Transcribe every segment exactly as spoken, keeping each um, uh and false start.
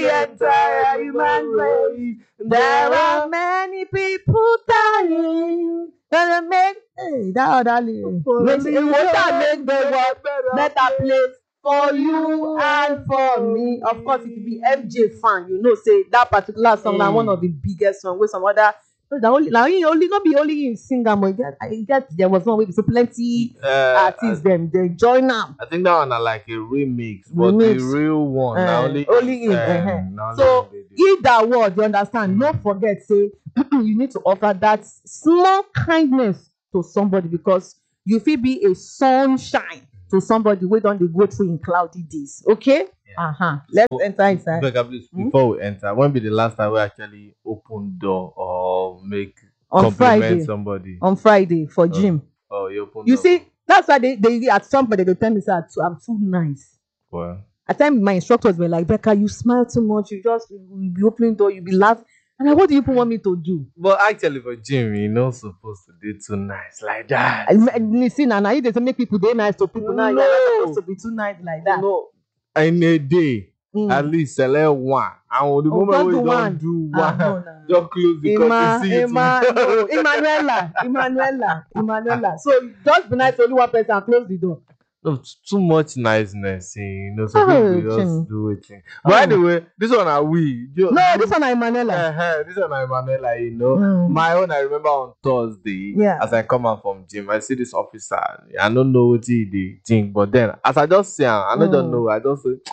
the entire human race. There are many people dying. Gonna make hey, that other makes it make the world better place for you and for me. Of course, if you be M J fan, you know, say that particular song now mm. one of the biggest songs with some other. The only now he only not be only in singer, but get I get there was one way so plenty uh, artists them they join up. I think that one are like a remix, but remix. The real one uh, now only only in. in uh, uh, so if that word you understand, mm. don't forget say you need to offer that small kindness to somebody because you feel be a sunshine to somebody who don't they go through in cloudy days. Okay. Yeah. Uh-huh. Let's so, enter inside. Becca, please, hmm? Before we enter, when be the last time we actually open door or make on compliment Friday. Somebody? On Friday for gym. Oh, oh you open You door. see, that's why they, they at somebody they tell me say I'm too nice. Well. At times my instructors were like, Becca, you smile too much, you just you be opening door, you be laughing. And like, what do you want me to do? But actually for gym, you're not supposed to be too nice like that. Listen, and I need to make people they nice to people now. No. You're not supposed to be too nice like that. No. In a day, mm. at least select one. And the oh, moment we do don't one. do one, ah, no, no. just close the Emma, curtain. Emma, no. Emanuela, Emanuela, Emanuela. So just be nice to only one person and close the door. No, too much niceness, you know. So oh, people just do it. But oh. anyway, this one are we. Just, no, this one are Emanuela. Uh-huh, this one are Emanuela, you know. Mm. My own, I remember on Thursday, yeah. as I come out from gym, I see this officer. I don't know what he think, but then as I just see him, I don't mm. know. I just say,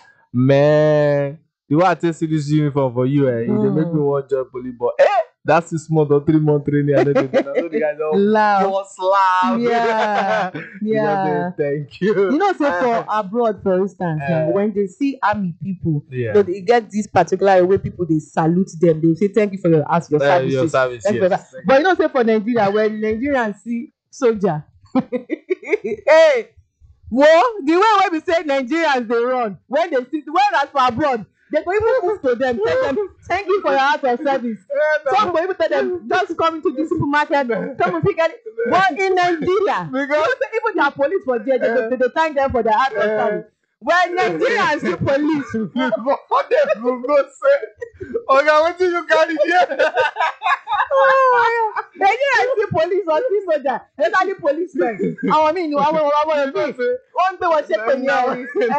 man, the way I see this uniform for you, eh, mm. they make me want job police, but eh. That's six months or three months training. I know the guys are loud. loud. Yeah, yeah. Thank you. You know, so for abroad, for instance, uh, uh, when they see army people, yeah. so they get this particular way people they salute them. They say thank you for your ask your uh, services. Your service, yes. But you know, say for Nigeria, when Nigerians see soldier, hey, well, the way when we say Nigerians they run when they see when as for abroad. They go even move to them, tell them, thank you for your hours of service. Some go even tell them, just come into the supermarket, come and pick it. But in Nigeria, because even their police for there, they, they, they thank them for their hours of service. When Nigerians see police, what they will go say, okay, what do you carry here? Oh, Nigerians see police or see soldier, especially policemen. I mean, I want to be one day was checking your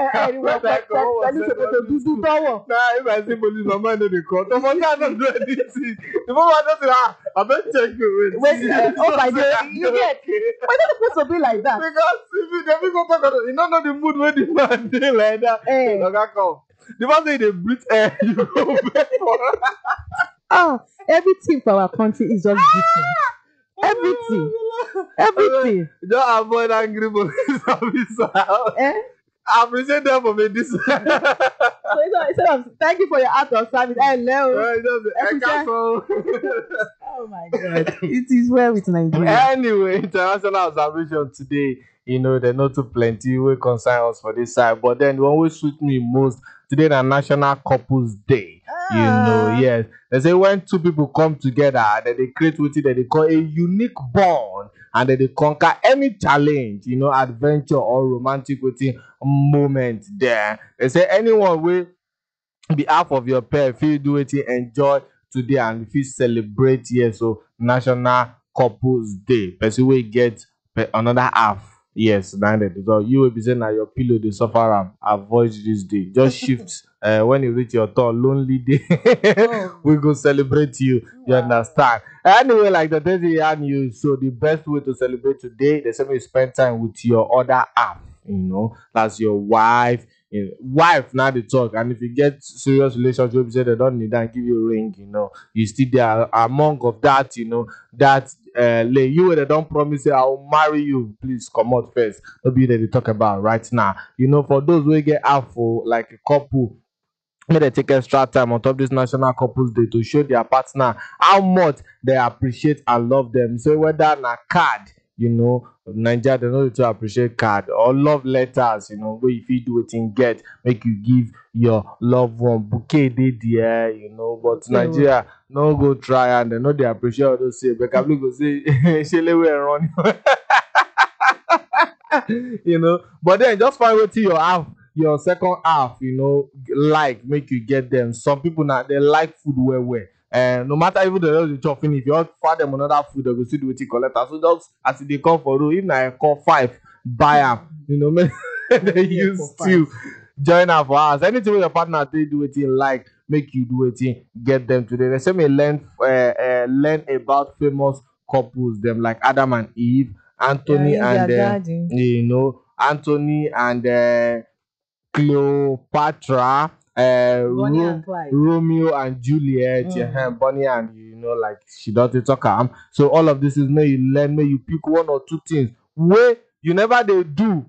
Nah, if I see police, my mind don't call. The one guy don't do anything. The one I just say, ah, I better check you. Wait, oh my God, you get? Why not supposed to be like that? Because if you never go talk about it, you don't know the mood when the man dey like that. Hey. Okay, come. The man say they breathe air, you go back for. Ah, everything for our country is just different. Everything, everything. Don't avoid angry police officer. Eh? I appreciate them for me this. So instead of thank you for your act of service, hello. Oh my God, it is well with Nigeria. Anyway, international observation today. You know, they're not too plenty. We concern us for this side, but then the one which suits me most today, the National Couples Day. Ah. You know, yes. They say when two people come together, then they create what they call a unique bond, and then they conquer any challenge, you know, adventure or romantic moment there. They say anyone will be half of your pair, if you do it, enjoy today and if you celebrate here. So National Couples Day. Person will get another half. Yes, landed. So you will be saying that your pillow they suffer am. Avoid this day. Just shift. Uh, when you reach your turn, lonely day, oh. we go celebrate you. You wow. Understand? Anyway, like the day and you. So the best way to celebrate today, the same way you spend time with your other half. You know, that's your wife. You know, wife now they talk, and if you get serious relationship, you say they don't need that, give you a ring. You know, you still there among of that. You know that. Uh, lay you they don't promise you I'll marry you. Please come out first. Don't be there to talk about right now. You know, for those who get out for like a couple, may they take extra time on top of this National Couples Day to show their partner how much they appreciate and love them. So whether a card, you know, Nigeria they know to appreciate card or love letters, you know, where if you do it in get, make you give your loved one bouquet they there, you know, but yeah. Nigeria no go try and they know they appreciate what they say. But Kabli go say, Shele we run. You know, but then just find what you have your second half, you know, like make you get them. Some people now they like food well well. And no matter even the the chop finish, if you offer them another food, they go see the wetin collect am. So just as they come for road, if na call five, buy am. You know, make they Yeah, use for still five. join am for house. Anything wey your partner dey do wetin like, make you do wetin get them today. They say me learn uh, uh, learn about famous couples them like Adam and Eve, Anthony Yeah, in their and uh, garden. you know Anthony and uh, Cleopatra, uh, Bonnie and Ro- Clyde. Romeo and Juliet, Mm. yeah, Bonnie and you know, like she doesn't talk am. So all of this is may you learn, may you pick one or two things where you never they do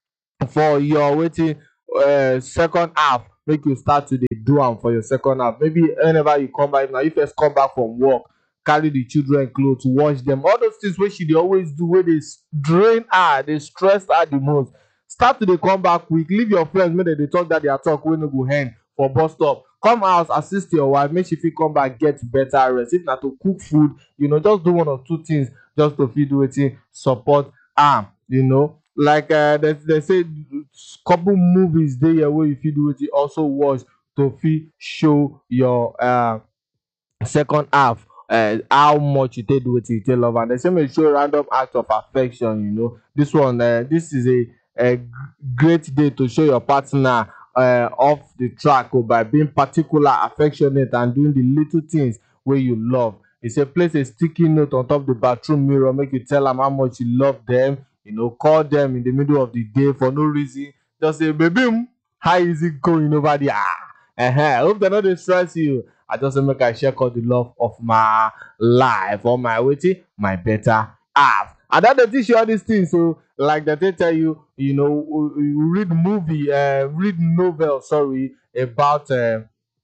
for your waiting uh, second half. Make you start to dey do am for your second half. Maybe whenever you come back, now you first come back from work, carry the children clothes, wash them, all those things wey she dey always do wey dey drain her, dey stress her the most. Start to dey come back quick, leave your friends make dem dey talk that their talk wey no go end for bus stop. Come house, assist your wife, make she fit come back get better rest. If na to cook food, you know, just do one or two things just to fit do wetin support am, you know. Like uh, they, they say couple movies dey here wey you fit do wetin also watch to fit show your uh, second half uh, how much you take do wetin you take love am. They say make you show random act of affection, you know. This one uh, this is a a g- great day to show your partner uh, off the track or by being particular, affectionate and doing the little things wey you love. He say place a sticky note on top the bathroom mirror, make you tell am how much you love them. You know, call them in the middle of the day for no reason. Just say, baby, how is it going over there? Uh-huh. I hope they no dey stress you. I just say make I share all the love of my life or my waiting, my better half. And that they teach you all these things. So, like that they tell you, you know, you read movie, uh, read novel, sorry, about uh,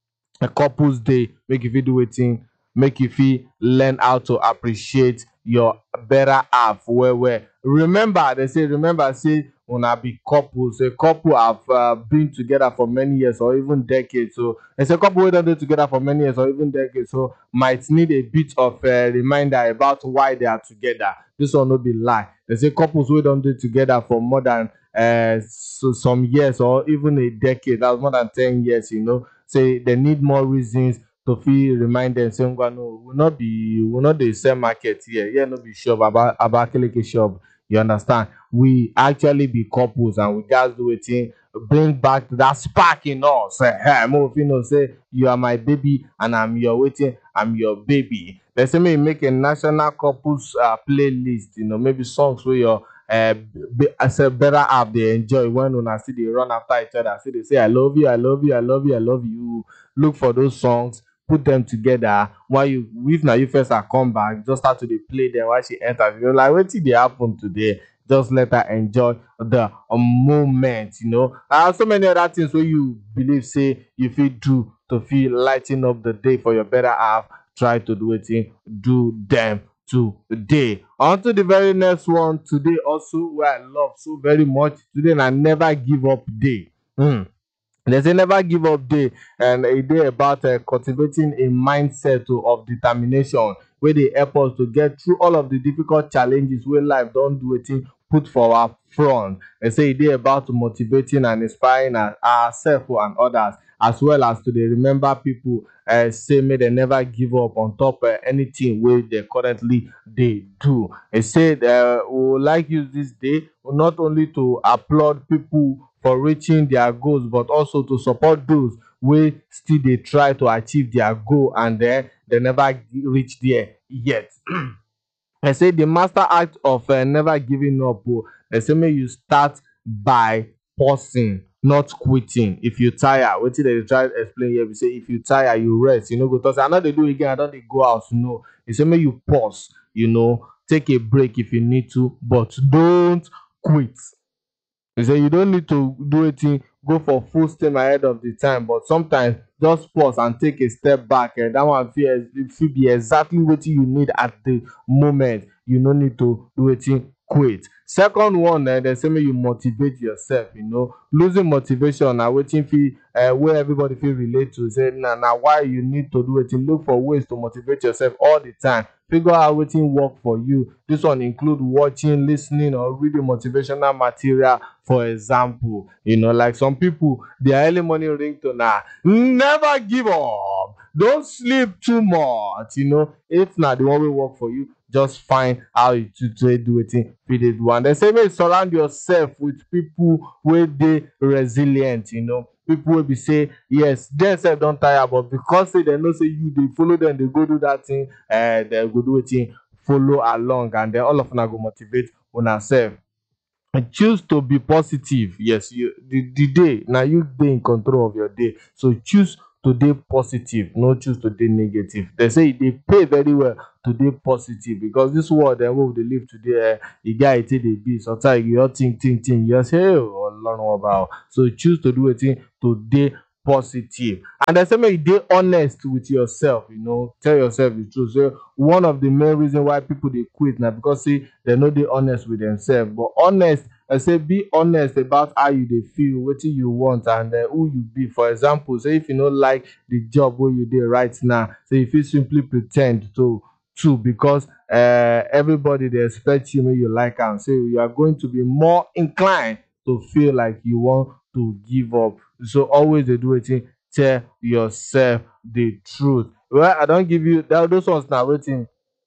a couples day, make you fit do wetin, make you fit learn how to appreciate your better half well well. Remember, they say remember say una be couples. A couple have uh, been together for many years or even decades. So it's a couple wey don dey together for many years or even decades, so might need a bit of a reminder about why they are together. This one no be lie. They say couples wey don dey together for more than uh, so some years or even a decade, that's more than ten years, you know, say they need more reasons to fit remind them say ngwa no, we not be we not dey sell market here, here no be shop about abakaliki shop, you understand. We actually be couples and we gats do wetin bring back that spark in us. Eh, mo fit know say you are my baby and I'm your wetin, I'm your baby. They say make you make a national couples uh, playlist, you know, maybe songs wey your uh, be, as a better half dey enjoy when una still dey run after each other, still dey say I love you, I love you, I love you, I love you. Look for those songs, put them together. While you, if na you first are come back, just start to dey play them while she enters. You know, like wetin dey happen today. Just let her enjoy the um, moment, you know. And so many other things where you believe say you fit do to feel lighting up the day for your better half. Try to do it, do them today. On to the very next one today, also where I love so very much. Today, na never give up day. Hmm. There's a never give up day, and a day about uh, cultivating a mindset to, of determination where they help us to get through all of the difficult challenges where life don't do it put for our front. They say a day about motivating and inspiring our- ourselves and others, as well as to dey remember people uh, say may they never give up on top uh, anything where they currently they do. They said uh, we would like use this day not only to applaud people for reaching their goals, but also to support those wey still dey try to achieve their goal and then they never g- reach there yet. I say the master act of uh, never giving up. Oh, they say make you start by pausing, not quitting. If you tire, wetin dem dey try explain here be say if you tire, you rest. You no go talk say I no dey do again, I don dey go house. No, e say make you pause. You know, take a break if you need to, but don't quit. He said you don't need to do anything, go for full steam ahead of the time, but sometimes just pause and take a step back. And that one fit fit be exactly what you need at the moment. You no need to do anything quit. Second one, eh, they say make you motivate yourself. You know, losing motivation na wetin fit uh, where everybody feel relate to. Say na na why you need to do it. Look for ways to motivate yourself all the time. Figure out wetin work for you. This one include watching, listening, or reading motivational material. For example, you know, like some people, their early morning ringtone na never give up. Don't sleep too much. You know, if na the one wey work for you, just find how you to take do wetin fit dey do. And they say make you surround yourself with people wey dey resilient. You know, people wey be say yes, dem sef don tire, but because say dem know say you dey follow dem dey go do that thing, uh, dem go do wetin follow along, and then all of una go motivate una sef. Choose to be positive. Yes, you the, the day na you dey in control of your day, so choose to dey positive, no choose to dey negative. They say e dey pay very well to dey positive, because this world eh, wey we dey live today, eh, e get how e take dey be. Sometimes you just think think think, you just say oh Ọlọ́run ọba o. So choose to do wetin to dey positive. And they say make you dey honest with yourself. You know, tell yourself the truth. So one of the main reason why people dey quit na because say they no dey honest with themselves. But honest, I say be honest about how you dey feel, wetin you want, and uh, who you be. For example, say if you no like the job wey you dey right now, so you fit simply pretend to to because uh, everybody dey expect you make you like am. So you are going to be more inclined to feel like you want to give up. So always dey do wetin, tell yourself the truth. Well, I don give you that, those ones na wetin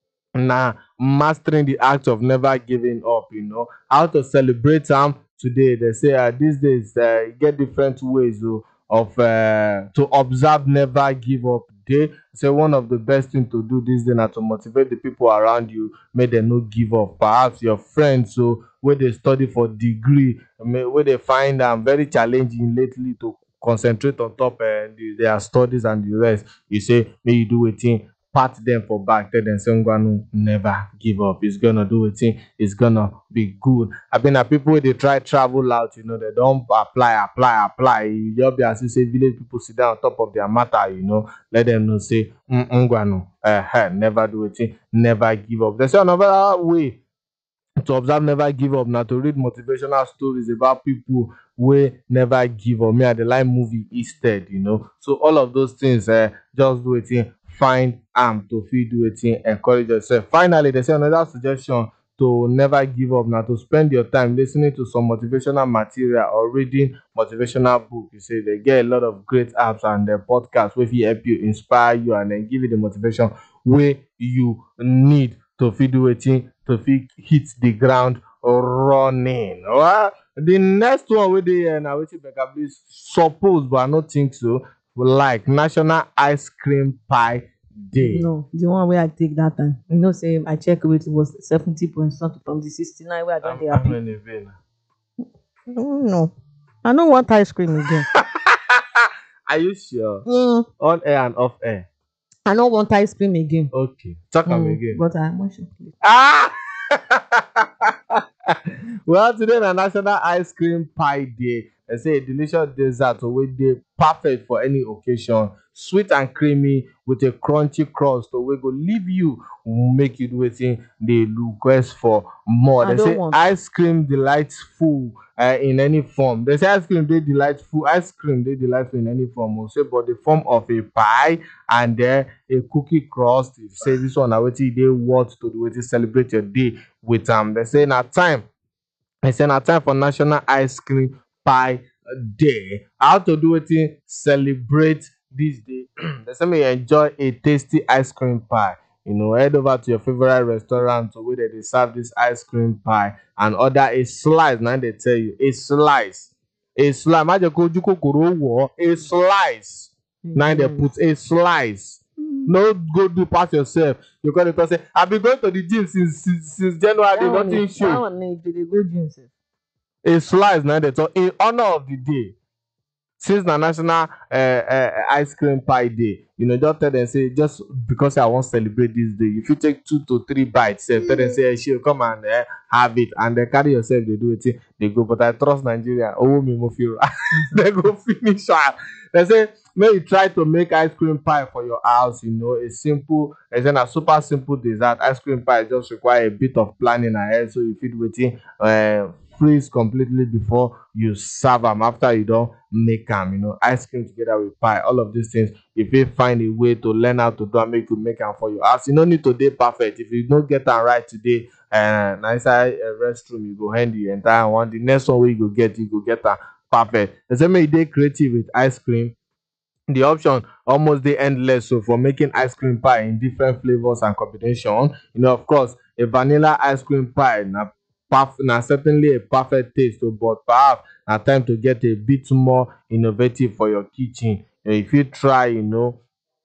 na mastering the act of never giving up. You know how to celebrate am today. They say uh, these days uh, you get different ways oh, of uh, to observe never give up day. Say one of the best thing to do this day na to motivate the people around you, make them no give up. Perhaps your friends so wey dey study for degree, wey dey find am very challenging lately to concentrate on top uh, the, their studies and the rest. You say make you do wetin, pat them for back, tell them say ngwanu, never give up. It's gonna do wetin, it's gonna be good. I mean, na people wey dey try travel out, you know, they don't apply, apply, apply. You just be as if say village people sit down on top of their matter, you know. Let them know say mm, ngwanu, uh, never do wetin, never give up. They say another way to observe never give up na to read motivational stories about people wey never give up. Me I dey like movie instead, you know. So all of those things, uh, just do wetin, find am to fit do wetin, encourage yourself. Finally, they say another suggestion to never give up na to spend your time listening to some motivational material or reading motivational book. You say they get a lot of great apps and uh, podcasts wey fit help you, inspire you, and then give you the motivation wey you need to fit do wetin, to fit hit the ground running. Well, the next one wey dey here na wetin Becca Bliss suppose, but I no think so, like National Ice Cream Pie Day. No, the one where I take that time. You know, say I check it was seventy point something from the sixty-nine where I don't dey How happy. many vein? Mm, no, I don't want ice cream again. Are you sure? Mm, On air and off air. I don't want ice cream again. Okay, talk am Mm, again. but I want you. Ah! Well, today na National Ice Cream Pie Day. They say a delicious dessert wey dey perfect for any occasion, sweet and creamy with a crunchy crust wey go leave you, make you do wetin dey request for more. I They don't say want. ice cream delightful uh, in any form. They say ice cream dey delightful, ice cream dey delightful in any form. We say, but the form of a pie and then a cookie crust. You say this one na wetin e dey worth to do wetin, celebrate your day with am. They say na time. They say na time for National Ice Cream Pie Day. How to do wetin, celebrate this day? They say make you enjoy a tasty ice cream pie. You know, head over to your favorite restaurant where they dey serve this ice cream pie and order a slice. Now they tell you a slice, a slice. Má jẹ́ kó ojú kòkòrò wọ̀, a slice. Now they put a slice. No go do pass yourself. You got to say, I've been going to the gym since since, since January. That one Nothing is- that show. one is they dey go gym sef. A slice now they talk in honor of the day. Since the National uh, uh, Ice Cream Pie Day, you know, just tell them say just because I want to celebrate this day, if you take two to three bites, say, tell them say, hey, she'll come and uh, have it, and they carry yourself, they do it, they go. But I trust Nigeria. Oh, me mo feel they go finish. They say may you try to make ice cream pie for your house. You know, a simple, it's a super simple dessert. Ice cream pie just require a bit of planning ahead, so you fit waiting uh, freeze completely before you serve them. After you don't make them, you know, ice cream together with pie, all of these things. If you find a way to learn how to do and make you make them for your house, you don't need to be perfect. If you don't get them right today, uh, nice uh, restroom, you go hand the entire one. The next one we go get, you go get that perfect. The same way they creative with ice cream, the option almost dey endless. So for making ice cream pie in different flavors and combination, you know, of course, a vanilla ice cream pie na perf na certainly a perfect taste o, but perhaps na time to get a bit more innovative for your kitchen. If you try, you know,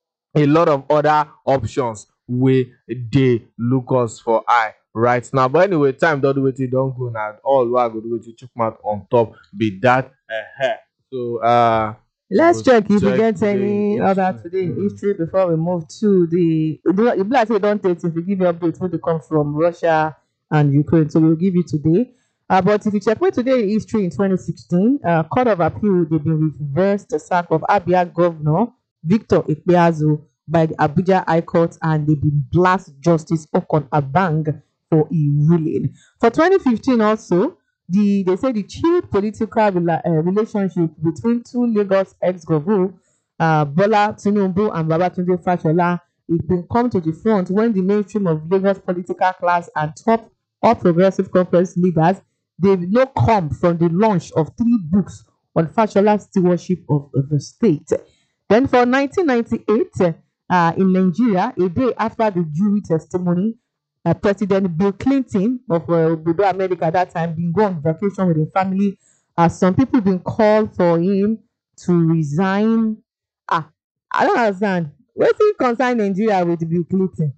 a lot of other options wey dey look us for eye right now. But anyway, time don do wetin e don go, na all wey I go do wetin chook mouth on top be that. Uh-huh. So uh Let's go check if we check get the any other history. today in history before we move to the. You know, if like say you don't take if we give you updates when they come from Russia and Ukraine, so we'll give you today. Uh, but if you check with today in history in twenty sixteen, uh, Court of Appeal they've been reversed the sack of Abia Governor Victor Ikpeazu by the Abuja High Court, and they've been blast Justice Okon Abang for a ruling. For twenty fifteen also, the they say the chilled political rela- uh, relationship between two Lagos ex-governors, uh, Bola Tinubu and Babatunde Fashola, it been come to the front when the mainstream of Lagos political class and top All Progressive Conference leaders, they've no come from the launch of three books on Fashola's stewardship of the state. Then for nineteen ninety-eight, uh, in Nigeria, a day after the jury testimony, uh, President Bill Clinton of uh, Obodo America at that time been go on vacation with his family. Uh, some people been called for him to resign. Ah, I don't understand. Wetin concern Nigeria with Bill Clinton?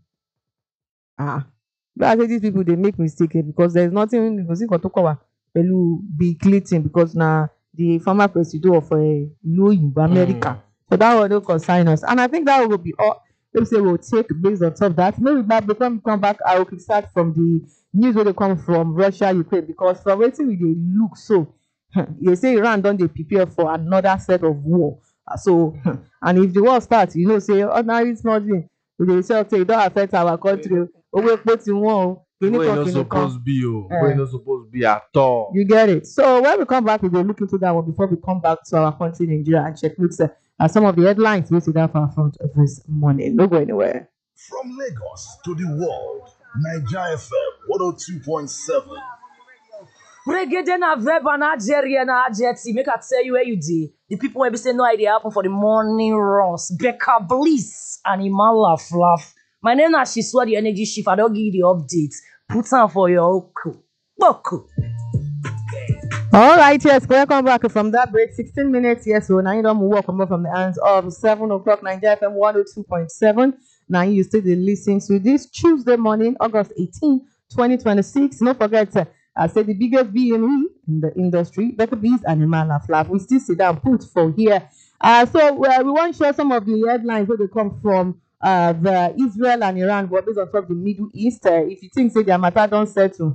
Ah, but I say these people they make mistake eh, because there's nothing kò sí nǹkan tó kàn wá pẹ̀lú Bill Clinton because na the former president of uh, ìlú òyìnbó America. So that one don't concern us. And I think that will be all. Let me say we'll take based on top of that. Maybe back before we come back, I will start from the news where they come from Russia, Ukraine, because from waiting we dey look so they say Iran don dey prepare for another set of war. Uh, So and if the war starts, you know, say ordinary small thing, we dey say okay, e don affect our country. Owó epo ti wọ́n o. Kìíní Wey kan no kìíní kan. suppose be o, Eh. wey no suppose be at all. You get it. So when we come back, we will look into that one before we come back to our country, Nigeria, and check with uh, some of the headlines we see that far front of this morning. No go anywhere. From Lagos to the world, Niger F M one oh two point seven. Reggae na verb and Algeria na adjective. Make I tell you where you did. The people when be say no idea happen for the morning runs. Becca Bliss and Imala Fluff. My name is Shiswa, the energy shift. I don't give you the updates. Put on for your oku. Boku. All right, yes, welcome back from that break. sixteen minutes, yes, so now you don't move come from the hands of seven o'clock, Niger F M one oh two point seven. Now you still listen to this Tuesday morning, August eighteenth, twenty twenty-six. Don't forget, uh, I said the biggest B M E in the industry, Becca Bees and Imala Fluff. We still sit down, put for here. Uh, so uh, we want to share some of the headlines where they come from. Uh, the Israel and Iran were based on top of the Middle East. Uh, if you think say their matter don't settle,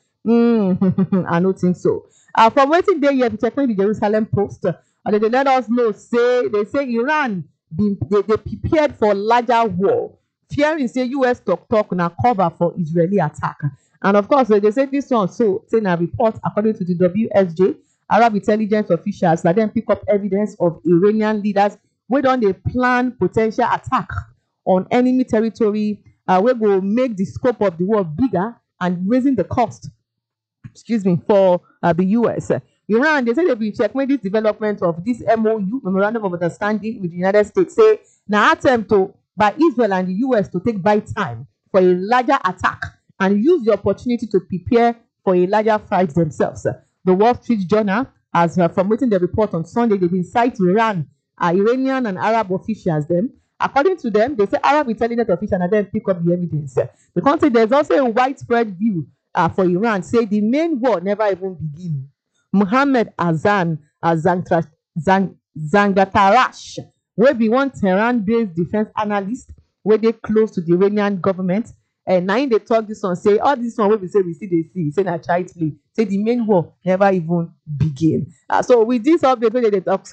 mm, I don't think so. Uh, from waiting there, you have to check the Jerusalem Post, uh, and they let us know. Say they say Iran been they, they prepared for larger war, fearing say U S talk talk na cover for Israeli attack. And of course, uh, they say this one. So, say a report according to the W S J, Arab intelligence officials, that then pick up evidence of Iranian leaders wey don dey plan potential attack on enemy territory, uh, we will make the scope of the war bigger and raising the cost, excuse me, for uh, the U S. Iran, they say they will checkmate this development of this M O U, Memorandum of Understanding with the United States, say now attempt to by Israel and the U S to take by time for a larger attack and use the opportunity to prepare for a larger fight themselves. The Wall Street Journal, as uh, from waiting the report on Sunday, they've been citing Iran, uh, Iranian and Arab officials, them. According to them, they say Arab intelligence officials and then pick up the evidence. The country, there's also a widespread view uh, for Iran, say the main war never even begin. Mohammed Azan uh, Zangtra, Zang, Zangatarash, will be one Tehran-based defense analyst, where they close to the Iranian government. And now they talk this one, say all this one where we say we see they see, say that child play, say the main war never even begin. Uh, so with this update, where they talk so.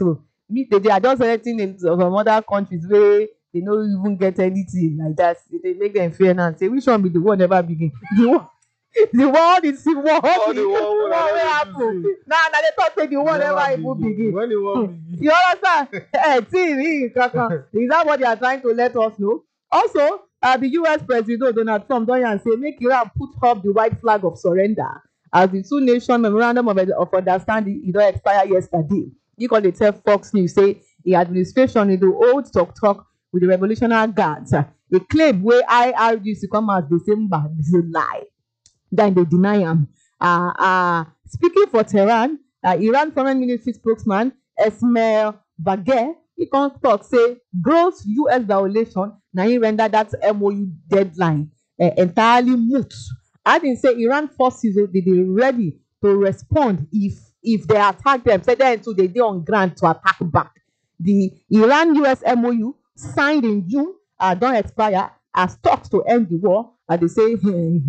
me today I just anything in some other countries where they no even get anything like that. They make them fear now and say which one be the one never begin. The one the one is the one All the the one one wey I wey never happen. see. Now na they talk say the one Never never even begin. When you want begin. You understand? Eh, see, me, kankan. Is that what they are trying to let us know? Also, uh, the U S President Donald Trump don yarn say make Iran put up the white flag of surrender as the two nation memorandum of, of understanding e don expire yesterday. He called it tell Fox News say the administration dey hold talk talk with the Revolutionary Guards. A claim wey I R G C come out dey say mba dis is a lie. Then they deny am. Uh, uh, speaking for Tehran, uh, Iran Foreign Ministry spokesman Esmail Bagher, he come talk say gross U S violation na im render that M O U deadline uh, entirely moot. Adding say Iran forces dey dey ready to respond if if they attack them. Say dem too dey dey on ground to attack back. The Iran U S M O U signed in June uh, don expire as talks to end the war. And they say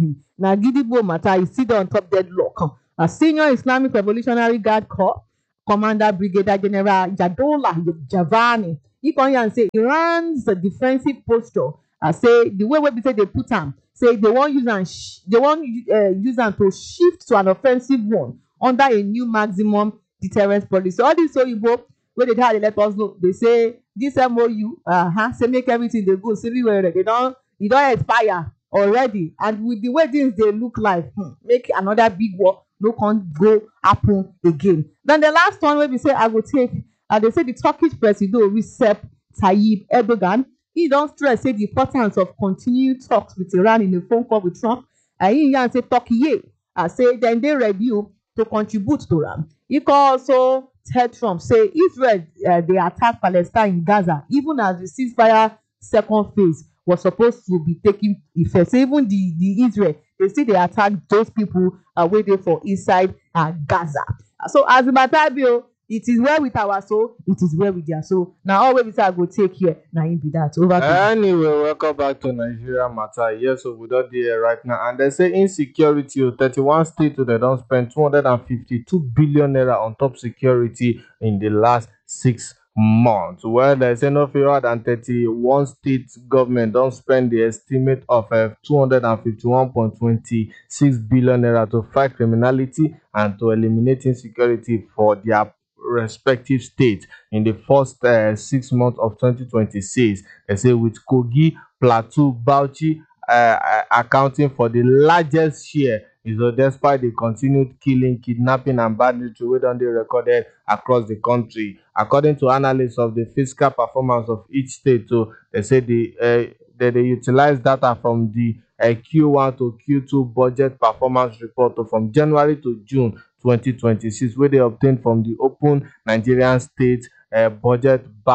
na gidigbo matter e still dey on top deadlock. A senior Islamic Revolutionary Guard Corps Commander Brigadier General Jadollah Javani, he come here and say Iran's defensive posture, I say the way wey be say they put am, say they wan use am, sh- they wan uh, use am to shift to an offensive one under a new maximum deterrence policy. All these oyibo wey dey try dey let us know, they say this M O U, uh-huh, say make everything dey go civil they don e don expire already, and with the way things dey look like, hmm, make another big war no come go happen again. Then the last one wey be say I go take, and they say the Turkish president Recep Tayyip Erdogan, he don stress say the importance of continued talks with Iran in a phone call with Trump. And he yarn say Turkey, I say dem dey ready to contribute to am. He can also tell Trump say Israel uh, dey attack Palestine in Gaza even as the ceasefire second phase was supposed to be taking effect. So even the the Israel, they still dey attack those people uh, wey dey for inside uh, Gaza. So as the matter be o, it is well with our soul, it is well with their soul. Na all wey be say I go take here, na im be that. Over to you. Anyway, welcome back to Nigeria Matter. Yes, so we don dey here right now, and they say insecurity. oh, thirty-one states they don spend two hundred fifty-two billion naira on top security in the last six months. Well, they say no fewer than thirty-one state government don spend the estimate of uh, two hundred fifty-one point two six billion naira to fight criminality and to eliminate insecurity for their respective states in the first uh, six months of twenty twenty-six. They say with Kogi, Plateau, Bauchi uh, uh, accounting for the largest share, is uh, despite the continued killing, kidnapping, and banditry wey don dey recorded across the country. According to analysts of the fiscal performance of each state, so they say the uh, they, they utilize data from the uh, Q one to Q two budget performance report so from January to June twenty twenty-six, where they obtained from the Open Nigerian State uh, Budget